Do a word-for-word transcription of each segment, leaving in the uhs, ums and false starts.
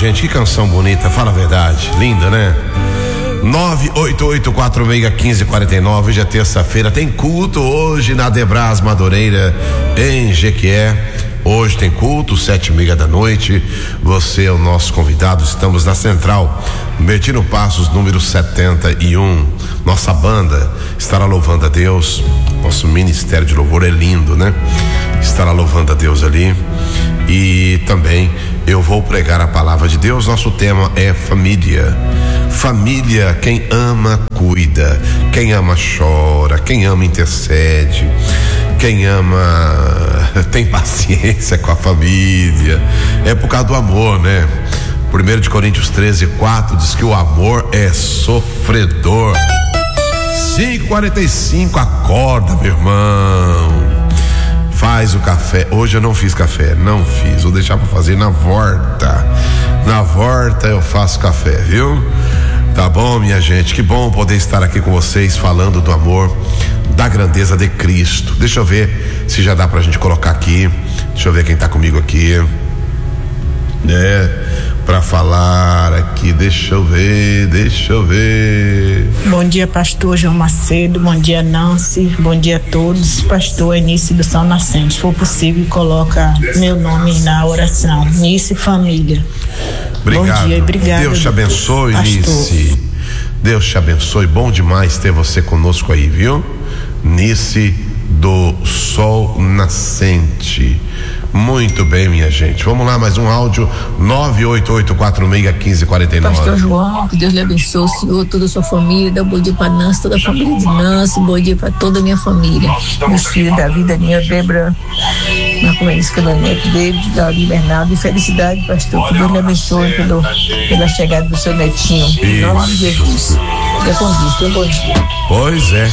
gente, que canção bonita, fala a verdade, linda, né? nove oito oito quatro seis um cinco quatro nove, hoje é terça-feira, tem culto hoje na Debras Madureira, em Jequié. Hoje tem culto, sete e meia da noite. Você é o nosso convidado. Estamos na Central Bertino Passos, número setenta e um. Nossa banda estará louvando a Deus. Nosso ministério de louvor é lindo, né? Estará louvando a Deus ali. E também eu vou pregar a palavra de Deus. Nosso tema é família. Família, quem ama cuida, quem ama chora, quem ama intercede, quem ama tem paciência com a família. É por causa do amor, né? primeiro de Coríntios treze, quatro diz que o amor é sofredor. cinco e quarenta e cinco, acorda, meu irmão. Faz o café. Hoje eu não fiz café, não fiz. Vou deixar pra fazer na volta. Na volta eu faço café, viu? Tá bom, minha gente, que bom poder estar aqui com vocês falando do amor, da grandeza de Cristo. Deixa eu ver se já dá pra gente colocar aqui. Deixa eu ver quem tá comigo aqui, né? Pra falar aqui, deixa eu ver, deixa eu ver. Bom dia, pastor João Macedo, bom dia, Nancy, bom dia a todos. Pastor Enice do Sol Nascente, se for possível, coloca meu nome na oração, Nice Família. Obrigado. Bom dia e obrigado. Deus te abençoe, Nice. Deus te abençoe, bom demais ter você conosco aí, viu? Nice do Sol Nascente. Muito bem, minha gente. Vamos lá, mais um áudio. nove oito oito quatro seis um cinco quatro nove. Pastor João, que Deus lhe abençoe, o senhor, toda a sua família. Dá um bom dia para Nancy, toda a família de Nancy. Bom dia para toda a minha família. Meus filhos, Davi, Daniel, Débora, Marcomelis, Calanete, David, Davi, Bernardo. E felicidade, pastor. Que Deus lhe abençoe pelo, pela chegada do seu netinho. Em nome de Jesus. Deus conduza, bom dia. Pois é.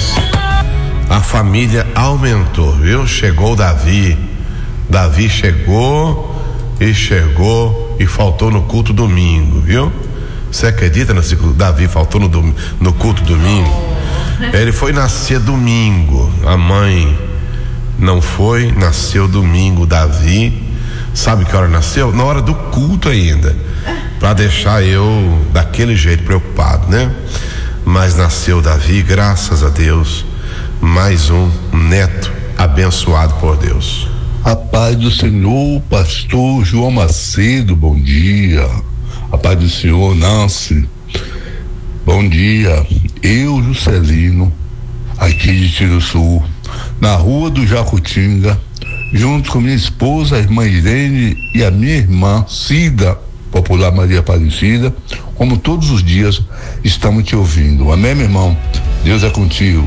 A família aumentou, viu? Chegou o Davi. Davi chegou e chegou e faltou no culto domingo, viu? Você acredita nesse Davi faltou no, dom, no culto domingo? Ele foi nascer domingo, a mãe não foi, nasceu domingo. Davi, sabe que hora nasceu? Na hora do culto ainda, para deixar eu daquele jeito preocupado, né? Mas nasceu Davi, graças a Deus, mais um neto abençoado por Deus. A paz do Senhor, pastor João Macedo, bom dia. A paz do Senhor, Nancy, bom dia. Eu, Juscelino, aqui de Tiro Sul, na rua do Jacutinga, junto com minha esposa, a irmã Irene e a minha irmã Cida, popular Maria Aparecida, como todos os dias estamos te ouvindo. Amém, meu irmão? Deus é contigo.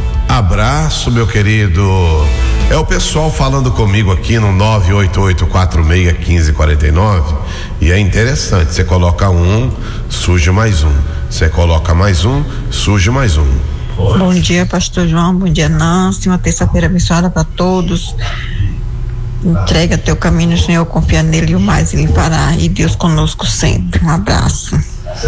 Abraço, meu querido. É o pessoal falando comigo aqui no nove oito oito quatro seis um cinco quatro nove. E é interessante, você coloca um, surge mais um. Você coloca mais um, surge mais um. Bom dia, pastor João, bom dia, Nancy. Uma terça-feira abençoada para todos. Entrega teu caminho, Senhor, confia nele e o mais ele fará. E Deus conosco sempre. Um abraço.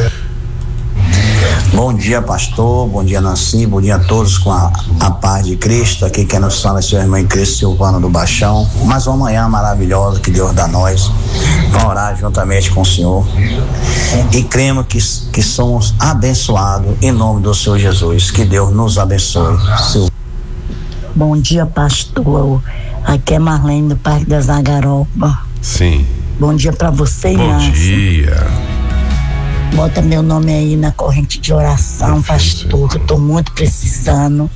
Bom dia, pastor, bom dia, Nancy, bom dia a todos com a, a paz de Cristo. Aqui quem nos fala é seu irmão em Cristo, Silvano do Baixão. Mais uma manhã maravilhosa que Deus dá a nós. Vamos orar juntamente com o Senhor e cremos que, que somos abençoados em nome do Senhor Jesus. Que Deus nos abençoe. Seu... Bom dia, pastor. Aqui é Marlene do Parque das Agaroba. Sim. Bom dia para você, Bom Nancy. dia. Bota meu nome aí na corrente de oração, pastor, que eu tô muito precisando.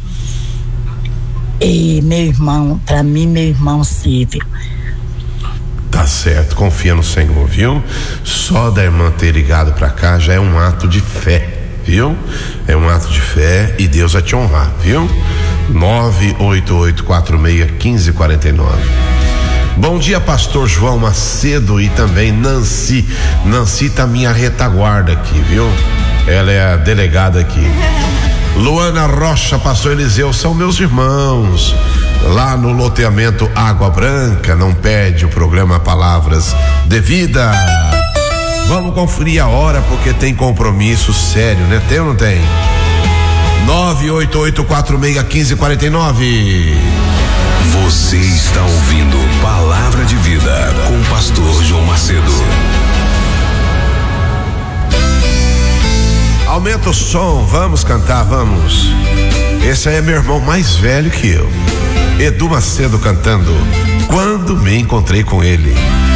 E meu irmão, pra mim, meu irmão Silvio. Tá certo, confia no Senhor, viu? Só da irmã ter ligado pra cá já é um ato de fé, viu? É um ato de fé e Deus vai te honrar, viu? nove oito oito quatro seis um cinco quatro nove. Bom dia, pastor João Macedo e também Nancy. Nancy tá minha retaguarda aqui, viu? Ela é a delegada aqui. Luana Rocha, pastor Eliseu, são meus irmãos. Lá no loteamento Água Branca, não perde o programa Palavras de Vida. Vamos conferir a hora porque tem compromisso sério, né? Tem ou não tem? nove oito oito quatro seis um cinco quatro nove. Você está ouvindo Palavra de Vida com o pastor João Macedo. Aumenta o som, vamos cantar, vamos. Esse aí é meu irmão mais velho que eu, Edu Macedo, cantando Quando Me Encontrei com Ele.